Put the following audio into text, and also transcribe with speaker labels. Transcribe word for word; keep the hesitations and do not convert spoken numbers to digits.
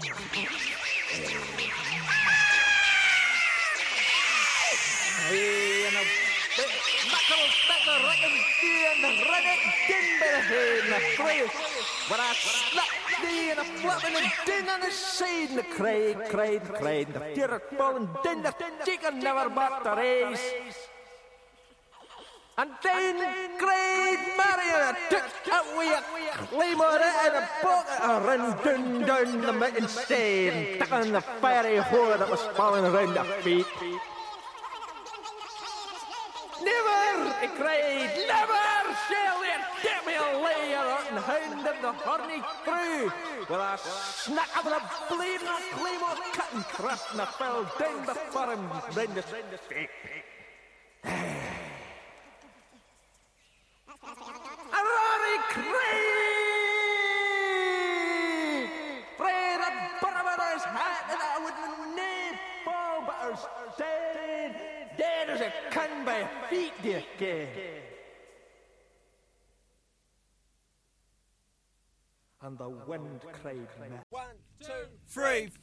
Speaker 1: Hey, and a knuckle back the reckon and the running din by the head and the cray. But I snap thee and a flapping and din on the side and the cray, cray, cray, and the tear ball and din the chicken never back the race. And then great Marion took away a claymore and a pocket and ran down, down the mountain stain, stuck on the fiery hole that was falling around their feet. Never, he cried, never shall the devil lay a rotten hound of the horny crew. With a snack of the blade and a claymore cut and crushed and a fell down before him round his feet. A roaring cry! Fred had bought his hat and I would nae fall but I was dead, dead as a can by feet, dear kid. And the wind cried, one, two, three,